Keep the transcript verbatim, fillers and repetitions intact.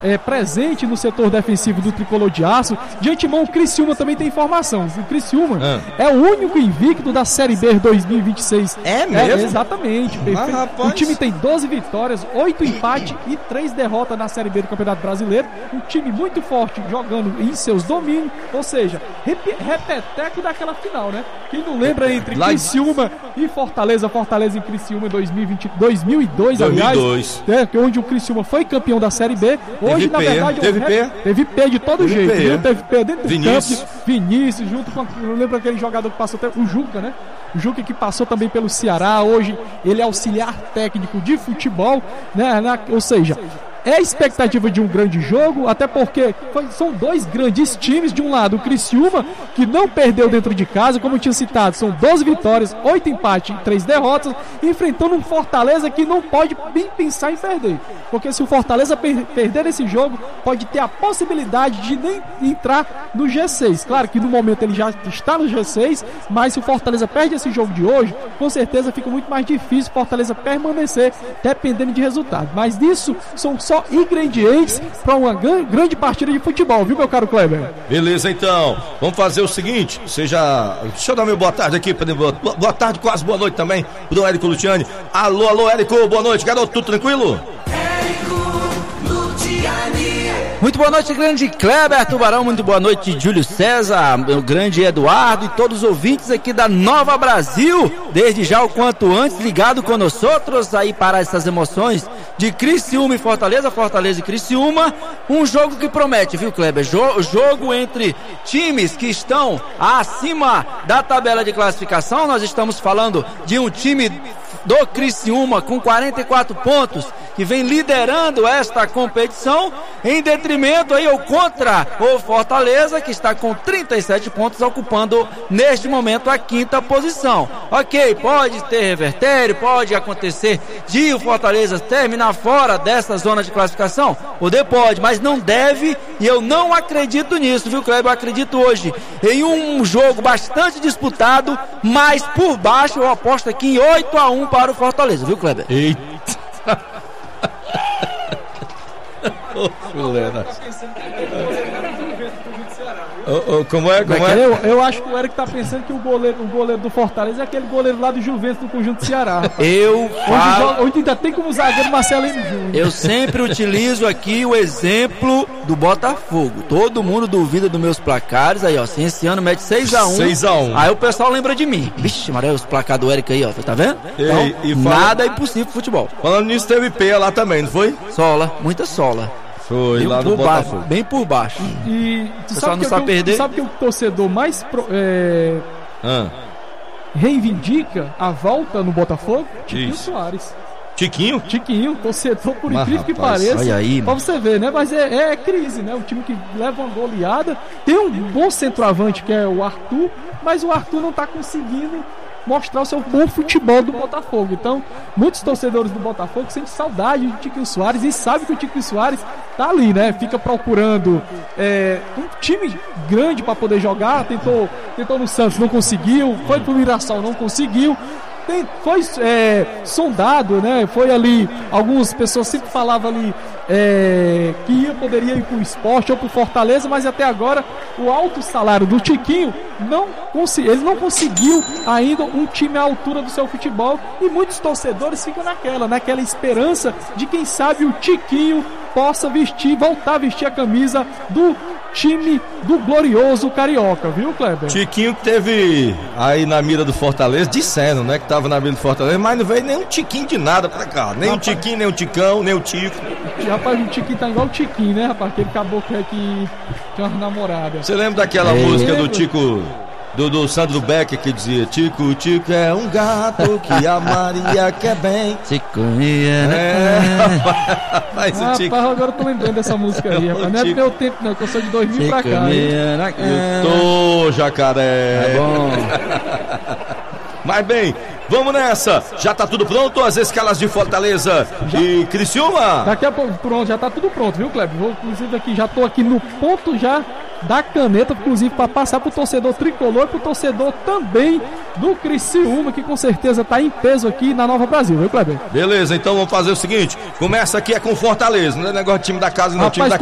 É, presente no setor defensivo do Tricolor de Aço. De antemão, o Criciúma também tem informação. O Criciúma ah. é o único invicto da Série B dois mil e vinte e seis. É mesmo? É, exatamente. Ah, o time tem doze vitórias, oito empates e três derrotas na Série B do Campeonato Brasileiro. Um time muito forte, jogando em seus domínios. Ou seja, rep- repeteco daquela final, né? Quem não lembra entre Lá... Criciúma e Fortaleza, Fortaleza em Criciúma em dois mil e vinte, dois mil e dois, aliás. dois mil e dois. É, onde o Criciúma foi campeão da Série B. Hoje, teve na verdade, teve P? Teve P de todo teve jeito, P, viu? Teve P dentro do Vinícius. campo. Vinícius, junto com. Eu lembro aquele jogador que passou até. O Juca, né? O Juca que passou também pelo Ceará. Hoje ele é auxiliar técnico de futebol, né? Na, ou seja. É a expectativa de um grande jogo, até porque foi, são dois grandes times. De um lado, o Criciúma, que não perdeu dentro de casa, como eu tinha citado, são doze vitórias, oito empates e três derrotas, enfrentando um Fortaleza que não pode nem pensar em perder. Porque se o Fortaleza per- perder esse jogo, pode ter a possibilidade de nem entrar no G seis. Claro que no momento ele já está no G seis, mas se o Fortaleza perde esse jogo de hoje, com certeza fica muito mais difícil o Fortaleza permanecer, dependendo de resultado. Mas isso são só ingredientes para uma grande partida de futebol, viu, meu caro Kleber? Beleza, então. Vamos fazer o seguinte, seja... Deixa eu dar meu boa tarde aqui, boa, boa tarde, quase boa noite também, pro Érico Luciani. Alô, alô, Érico, boa noite, garoto, tudo tranquilo? Muito boa noite, grande Kleber Tubarão, muito boa noite, Júlio César, meu grande Eduardo e todos os ouvintes aqui da Nova Brasil, desde já o quanto antes, ligado com nós outros aí para essas emoções de Criciúma e Fortaleza, Fortaleza e Criciúma, um jogo que promete, viu, Kleber? Jo- jogo entre times que estão acima da tabela de classificação. Nós estamos falando de um time do Criciúma com quarenta e quatro pontos, que vem liderando esta competição, em detrimento aí ou contra o Fortaleza, que está com trinta e sete pontos, ocupando neste momento a quinta posição. Ok, pode ter revertério, pode acontecer de o Fortaleza terminar fora dessa zona de classificação, poder pode, mas não deve, e eu não acredito nisso, viu, Kleber? Eu acredito hoje em um jogo bastante disputado, mas por baixo eu aposto aqui em oito a um para o Fortaleza, viu, Kleber? Eita! Ô, Fulena. Oh, oh, como é? Como é? Eu, eu acho que o Eric tá pensando que o goleiro, o goleiro do Fortaleza é aquele goleiro lá do Juventus do conjunto Ceará. Eu falo... Onde, onde ainda tem como zagueiro Marcelino Júnior. Eu sempre utilizo aqui o exemplo do Botafogo. Todo mundo duvida dos meus placares. Aí, ó, assim, esse ano mete seis a um. seis a um. Aí o pessoal lembra de mim. Vixe, Maria, os placares do Eric aí, ó. Tá vendo? Então, e, e fala... nada é impossível pro futebol. Falando nisso, teve P lá também, não foi? Sola, muita sola. Foi bem lá no Botafogo. Baixo, bem por baixo. E tu sabe, não que sabe eu, perder? Tu sabe que o torcedor mais pro, é, ah. reivindica a volta no Botafogo? Tiquinho Isso. Soares. Tiquinho? Tiquinho, torcedor, por Mas, incrível que rapaz, pareça. olha aí, pra você ver, né? Mas é, é crise, né? O time que leva uma goleada. Tem um bom centroavante que é o Arthur, mas o Arthur não tá conseguindo mostrar o seu bom futebol do Botafogo. Então, muitos torcedores do Botafogo sentem saudade de Tiquinho Soares e sabem que o Tiquinho Soares tá ali, né? Fica procurando é, um time grande para poder jogar. Tentou, tentou no Santos, não conseguiu. Foi pro Mirassol, não conseguiu. Tem, foi é, sondado, né? Foi ali, algumas pessoas sempre falavam ali é, que ia, poderia ir pro Sport ou pro Fortaleza, mas até agora o alto salário do Tiquinho não consegui, ele não conseguiu ainda um time à altura do seu futebol, e muitos torcedores ficam naquela, naquela esperança de quem sabe o Tiquinho possa vestir, voltar a vestir a camisa do time do glorioso Carioca, viu, Kleber? Tiquinho que teve aí na mira do Fortaleza, disseram, né, que tava na mira do Fortaleza, mas não veio nem um tiquinho de nada pra cá, nem rapaz, um tiquinho, nem um ticão, nem o um tico. Rapaz, o Tiquinho tá igual o Tiquinho, né, rapaz, aquele caboclo é que tinha uma namorada. Você lembra daquela é, música do Tico... Do, do Sandro Becker, que dizia: Tico, Tico é um gato que a Maria quer bem. Tico, é, rapaz, rapaz, Tico... agora eu tô lembrando dessa música aí, rapaz. Não é do meu tempo, não, que eu sou de dois mil pra cá. Eu tô, jacaré. É bom. Mas bem, vamos nessa. Já tá tudo pronto? As escalas de Fortaleza já. E Criciúma? Daqui a pouco, pronto, já tá tudo pronto, viu, Kleber? Vou, inclusive, aqui, já tô aqui no ponto já da caneta, inclusive para passar pro torcedor tricolor e pro torcedor também do Criciúma, que com certeza tá em peso aqui na Nova Brasil, viu, Kleber? Beleza, então vamos fazer o seguinte, começa aqui é com Fortaleza, não é negócio de time da casa não, Rapaz, time da